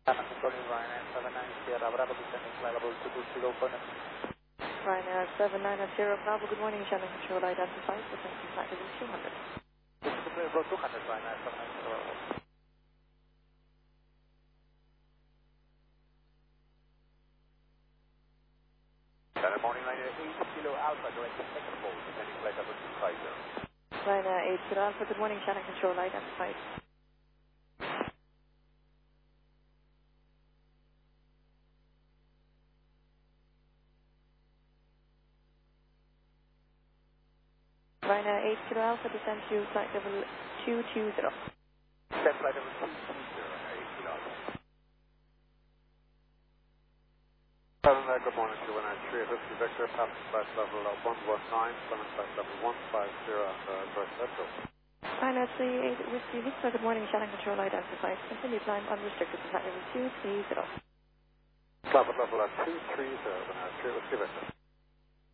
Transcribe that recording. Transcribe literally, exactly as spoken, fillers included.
Channel control Ryanair seven nine Sierra Bravo descending flight level two two zero for now. Ryanair seven nine Sierra Bravo, good morning, channel control identified, descending flight level two hundred. Descending level two hundred Ryanair seven nine Sierra Bravo. Channel morning Ryanair eight Kilo Alpha directing second hold, descending flight level two five zero. Ryanair eight Kilo Alpha, good morning, channel control identified. Ryanair eight Kilo Alpha, descend to flight level two two zero. Descend flight level two two zero, eight Kilo Alpha. Ryanair, good morning, two one nine three, Whiskey Victor, passing flight level uh, one one nine, coming flight level one five zero at uh, North Central. Ryanair three eight Whiskey Victor, good morning, channel control identified. Continue climb unrestricted to flight level two three zero. Climb at level uh, two three zero, Ryanair three, Whiskey Victor.